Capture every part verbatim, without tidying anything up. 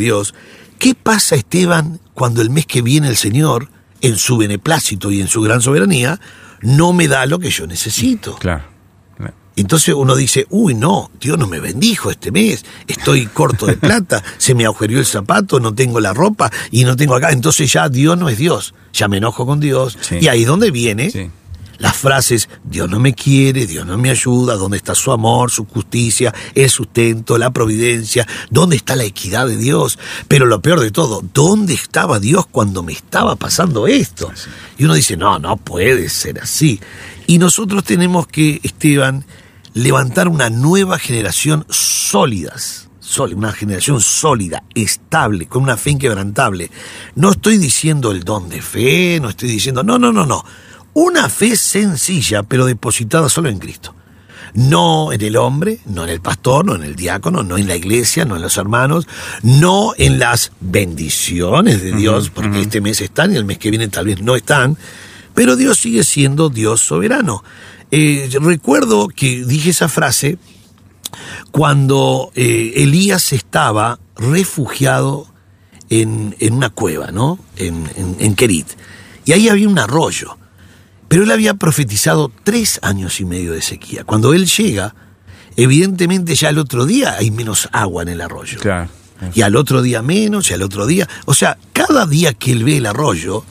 Dios. ¿Qué pasa, Esteban, cuando el mes que viene el Señor, en su beneplácito y en su gran soberanía, no me da lo que yo necesito? Claro. claro. Entonces uno dice, uy, no, Dios no me bendijo este mes, estoy corto de plata, se me agujereó el zapato, no tengo la ropa y no tengo acá. Entonces ya Dios no es Dios, ya me enojo con Dios. Sí. Y ahí es donde viene Sí. las frases, Dios no me quiere, Dios no me ayuda, ¿dónde está su amor, su justicia, el sustento, la providencia? ¿Dónde está la equidad de Dios? Pero lo peor de todo, ¿dónde estaba Dios cuando me estaba pasando esto? Y uno dice, no, no puede ser así. Y nosotros tenemos que, Esteban, levantar una nueva generación sólidas, sólida, una generación sólida, estable, con una fe inquebrantable. No estoy diciendo el don de fe, no estoy diciendo, no, no, no, no. Una fe sencilla, pero depositada solo en Cristo. No en el hombre, no en el pastor, no en el diácono, no en la iglesia, no en los hermanos, no en las bendiciones de Dios, uh-huh, porque uh-huh. este mes están y el mes que viene tal vez no están, pero Dios sigue siendo Dios soberano. Eh, recuerdo que dije esa frase cuando eh, Elías estaba refugiado en, en una cueva, ¿no? En, en, en Kerit. Y ahí había un arroyo. Pero él había profetizado tres años y medio de sequía. Cuando él llega, evidentemente ya el otro día hay menos agua en el arroyo. Claro. Y al otro día menos, y al otro día... O sea, cada día que él ve el arroyo,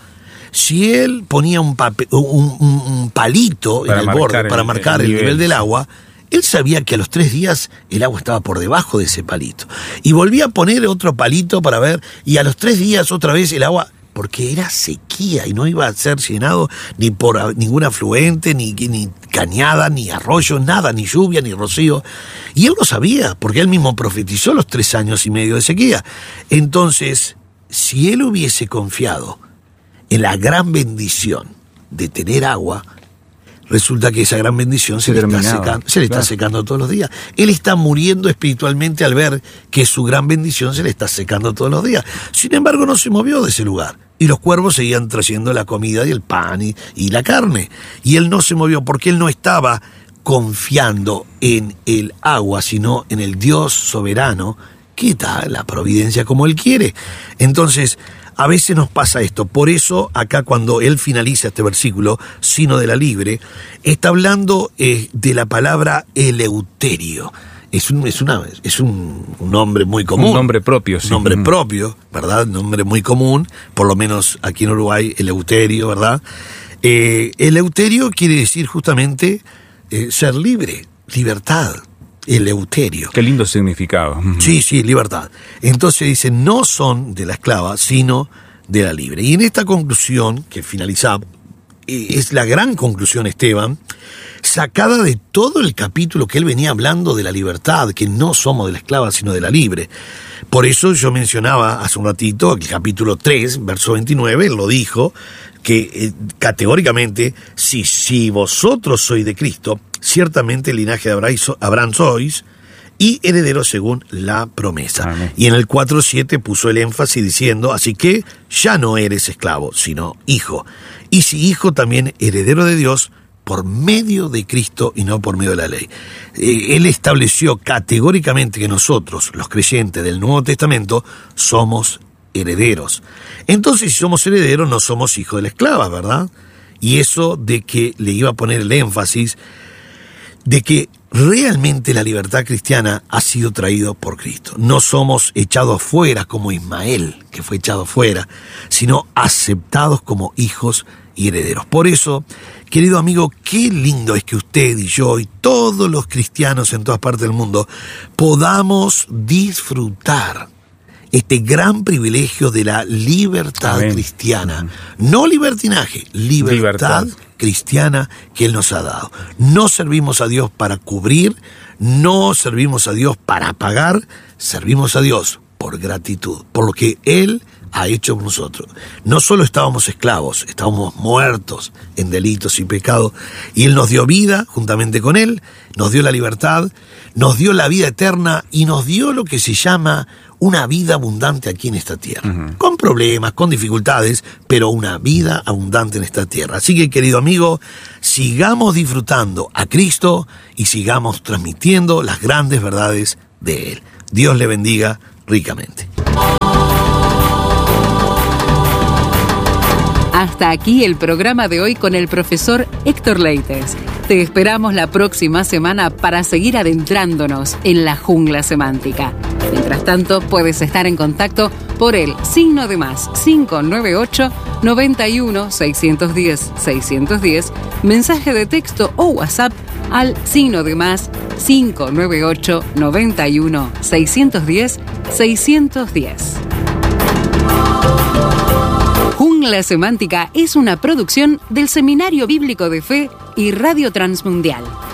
si él ponía un, papel, un, un, un palito para en el borde para marcar el, el, nivel, el nivel del agua, él sabía que a los tres días el agua estaba por debajo de ese palito. Y volvía a poner otro palito para ver, y a los tres días otra vez el agua... Porque era sequía y no iba a ser llenado ni por ningún afluente, ni, ni cañada, ni arroyo, nada, ni lluvia, ni rocío. Y él lo sabía, porque él mismo profetizó los tres años y medio de sequía. Entonces, si él hubiese confiado en la gran bendición de tener agua, resulta que esa gran bendición se, le está, secando, se le está claro. secando todos los días. Él está muriendo espiritualmente al ver que su gran bendición se le está secando todos los días. Sin embargo, no se movió de ese lugar. Y los cuervos seguían trayendo la comida y el pan y, y la carne. Y él no se movió porque él no estaba confiando en el agua, sino en el Dios soberano que da la providencia como él quiere. Entonces, a veces nos pasa esto. Por eso, acá cuando él finaliza este versículo, sino de la libre, está hablando eh, de la palabra eleuterio. Es un, es una, es un, un nombre muy común. Un nombre propio, sí. Un nombre mm. propio, ¿verdad? Un nombre muy común, por lo menos aquí en Uruguay, eleuterio, ¿verdad? Eh, eleuterio quiere decir justamente eh, ser libre, libertad. Eleuterio. Qué lindo significado. Sí, sí, libertad. Entonces dice, no son de la esclava, sino de la libre. Y en esta conclusión, que finalizamos, es la gran conclusión, Esteban, sacada de todo el capítulo que él venía hablando de la libertad, que no somos de la esclava, sino de la libre. Por eso yo mencionaba hace un ratito, el capítulo tres, verso veintinueve, él lo dijo, que eh, categóricamente, si, si vosotros sois de Cristo, ciertamente el linaje de Abraham sois, y herederos según la promesa. Amén. Y en el cuatro siete puso el énfasis diciendo, así que ya no eres esclavo, sino hijo. Y si hijo, también heredero de Dios, por medio de Cristo y no por medio de la ley. Eh, él estableció categóricamente que nosotros, los creyentes del Nuevo Testamento, somos herederos. Entonces, si somos herederos, no somos hijos de la esclava, ¿verdad? Y eso de que le iba a poner el énfasis de que realmente la libertad cristiana ha sido traída por Cristo. No somos echados afuera como Ismael, que fue echado afuera, sino aceptados como hijos y herederos. Por eso, querido amigo, qué lindo es que usted y yo y todos los cristianos en todas partes del mundo podamos disfrutar este gran privilegio de la libertad Amén. Cristiana. No libertinaje, libertad, libertad cristiana que Él nos ha dado. No servimos a Dios para cubrir, no servimos a Dios para pagar, servimos a Dios por gratitud, por lo que Él ha hecho por nosotros. No solo estábamos esclavos, estábamos muertos en delitos y pecados, y Él nos dio vida juntamente con Él, nos dio la libertad, nos dio la vida eterna y nos dio lo que se llama una vida abundante aquí en esta tierra. Uh-huh. Con problemas, con dificultades, pero una vida abundante en esta tierra. Así que, querido amigo, sigamos disfrutando a Cristo y sigamos transmitiendo las grandes verdades de Él. Dios le bendiga ricamente. Hasta aquí el programa de hoy con el profesor Héctor Leites. Te esperamos la próxima semana para seguir adentrándonos en la jungla semántica. Mientras tanto, puedes estar en contacto por el signo de más cinco nueve ocho, noventa y uno, seiscientos diez, seiscientos diez, mensaje de texto o WhatsApp al signo de más cinco nueve ocho, noventa y uno, seiscientos diez, seiscientos diez. Jungla Semántica es una producción del Seminario Bíblico de Fe y Radio Transmundial.